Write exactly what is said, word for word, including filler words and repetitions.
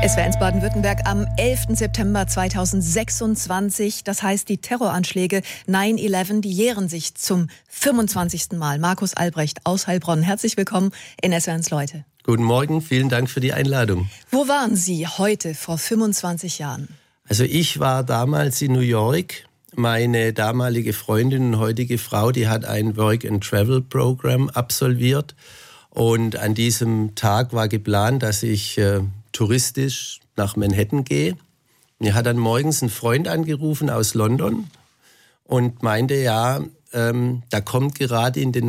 S W R eins Baden-Württemberg am elften September zweitausendsechsundzwanzig. Das heißt, die Terroranschläge neun elf, die jähren sich zum fünfundzwanzigsten Mal. Markus Albrecht aus Heilbronn, herzlich willkommen in S W R eins Leute. Guten Morgen, vielen Dank für die Einladung. Wo waren Sie heute vor fünfundzwanzig Jahren? Also ich war damals in New York. Meine damalige Freundin und heutige Frau, die hat ein Work-and-Travel-Programm absolviert. Und an diesem Tag war geplant, dass ich äh, touristisch nach Manhattan gehe. Mir hat dann morgens ein Freund angerufen aus London und meinte, ja, ähm, da kommt gerade in den